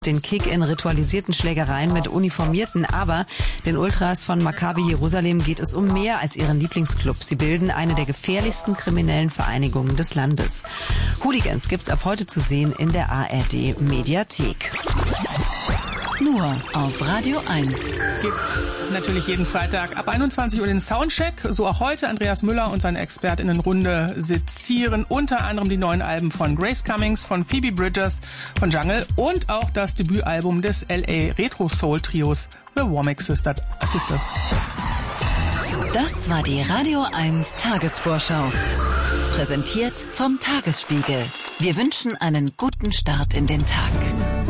Den Kick in ritualisierten Schlägereien mit Uniformierten, aber den Ultras von Maccabi Jerusalem geht es um mehr als ihren Lieblingsclub. Sie bilden eine der gefährlichsten kriminellen Vereinigungen des Landes. Hooligans gibt's ab heute zu sehen in der ARD Mediathek. Nur auf Radio 1. Gibt's natürlich jeden Freitag ab 21 Uhr den Soundcheck. So auch heute. Andreas Müller und seine ExpertInnenrunde sezieren unter anderem die neuen Alben von Grace Cummings, von Phoebe Bridgers, von Jungle und auch das Debütalbum des LA Retro Soul Trios The Womack Sisters. Das war die Radio 1 Tagesvorschau. Präsentiert vom Tagesspiegel. Wir wünschen einen guten Start in den Tag.